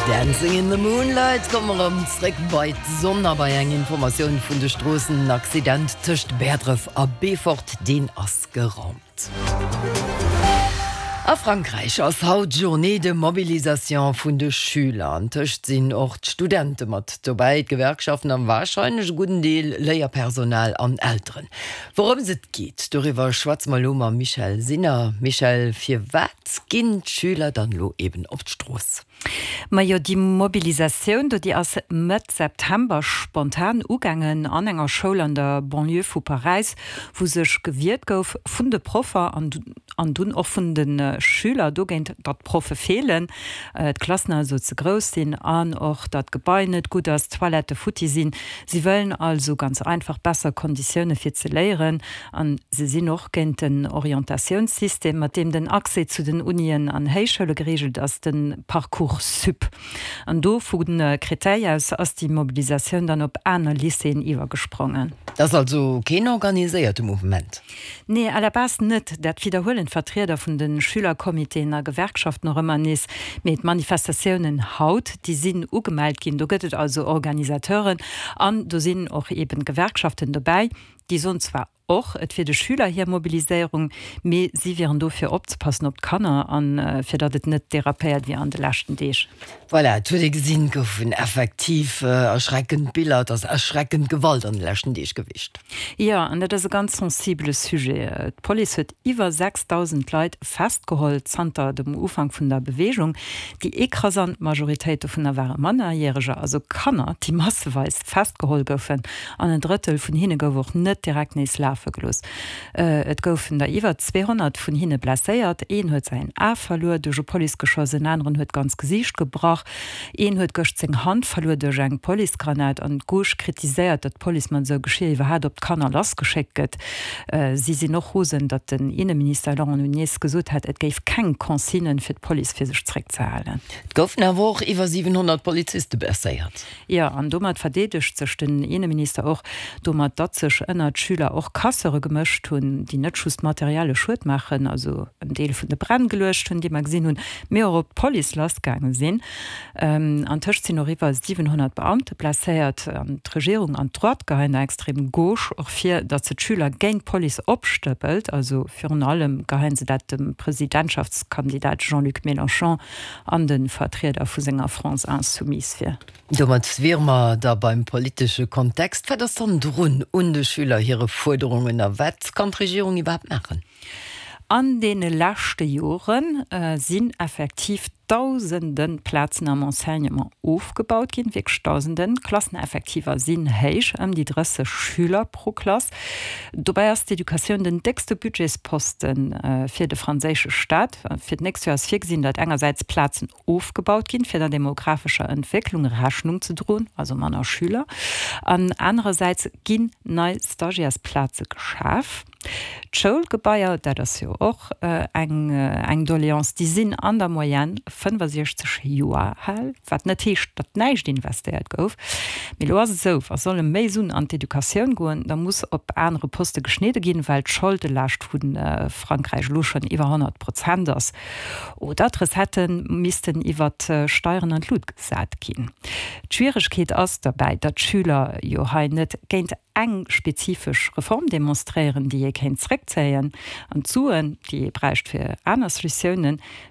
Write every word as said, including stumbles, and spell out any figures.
Dancing in the Moonlight kommen wir am Zreck bei Sonne bei eng Information vun de Straßen Accident töcht Berdref a Befort den ass geraumt. A Frankreich ass haut Journée de Mobilisation vun de Schüler töcht sinn och Studenten mat dobei Gewerkschaften am wahrscheinlich guten Deel Leierpersonal an Älteren. Worum se geht, darüber Schwarzmalomer Michel Sinner, Michel fir wat ginnt Schüler dann lo eben op d'Stross. Ma jo die Mobilisationun, do die ass Mët September spontan ugangen an enger Schoul an der Banlieue vu Paris, wo sech gewiert gouf vun de Profer an, an dun offen den äh, Schüler, do géint dat Profe fehlen, äh, d Klassen also ze groß sinn an och dat Gebäinet gut as Toilette futti sinn. Sie wollen also ganz einfach besser Konditionne fir ze leieren, an se sinn noch géint den Orientationssystem, mat dem den Akse zu den Unien an Heichschule geregelt as den Parcours Sup. An do vu den äh, Kriterius ass die Mobilisationun dann op einer Lyseen iwwer gesprongen. Das also kein organisierte Movement. Nee, allerbas net, dat wiederholen Vertreter vun den Schülerkomiteen a Gewerkschaft noch immer nis mit Manifestationen haut, die sinn ugemeldt gin. Du gëtt also Organisateuren an, du sinn auch eben Gewerkschaften dabei, die son zwar och et fir de Schüler hier Mobilisierung, me sie wären dofir oppassen op Kanner an äh, fir dat et net therapeiert wie an de lachten Deeg. Voilà, gesinn goufen effektiv äh, erschreckend Bilder, das erschreckend Gewalt an lächen Deeg gewicht. Ja, an dat is e ganz sensibles Sujet. D Poli huet iwwer sechstausend Leiit festgeholt zanter dem Ufang vun der Bewegung, die ekrasant Majoritéit vun der waren Mannerjähriger, also Kanner, die masseweis festgeholt goufen, an en Drittel vun hinne gewoch net direkt nees la verglos. Äh, et goufen der iwwer zweihundert vun hinne blaéiert, een huet se A verloren, duch Poligeschossen, anderen huet ganz gesicht gebracht, een huet gocht seg Hand verloren duch eng Poligranat an Goch kritiséiert, dat Poli man so geschie iwwer hat op Kanner lass geschécket. Äh, sie sie noch hosen, dat den Innenminister Laurent Nunez gesot hat, et géif keng Konsinnen fir d Poli fir sech zréck ze halen. Goufen er woch iwwer siebenhundert Polizisten besäiert. Ja, an dommer verdedigt sech den Innenminister och, dommer dat sech ënner Schüler och kassere gemëcht hun, die net just materiale Schuld machen, also en Deel vun de Brand gelöscht hun, die mag sinn hun mé op Polilasgangen sinn. Ähm, an Tëcht sinn iwwer siebenhundert Beamte plaéiert an d Regierung an Trot gehein extrem goch och fir dat ze Schüler géint Poli opstöppelt, also fir an allem geheim se dat dem Präsidentschaftskandidat Jean-Luc Mélenchon an den Vertreter vu Sänger France insoumis fir. Dommer Wirmer da beim politische Kontext fir das dann runn und de Schüler ihre Forderungen der Wett kann Regierung überhaupt machen. An den lachte Joren äh, sind effektiv tausenden Plätzen am Enseignement aufgebaut gin, wie tausenden Klassen effektiver sinn heich um die dresse Schüler pro Klasse. Dabei ist die Education den dickste Budgetsposten äh, für de französische Staat. Für nächstes Jahr vier sind dat einerseits Plätzen aufgebaut gin, für der demografischer Entwicklung Rechnung zu drohen, also meiner Schüler. An andererseits gin neue Stagiairsplätze geschafft. Schulgebäier, dat das ja auch äh, eng äh, eng Doléanz, die sinn an der Moyenne fünfundsechzig Joer hall, wat net dat neicht investiert gouf. Mil so, was soll méi sun an d'Edukaioun goen, da muss op andere Poste geschnede gin, weil d'Scholde lascht vun äh, Frankreich lo schon iwwer hundert Prozent ass. O dat Resetten misisten iwwer äh, Steuern an Lut gesat gin. D'Schwierigkeet ass dabei, dat Schüler jo ha net géint eng spezifisch Reform demonstrieren, die je kein Zreck zeien an zuen, die breicht fir anders Solutionen,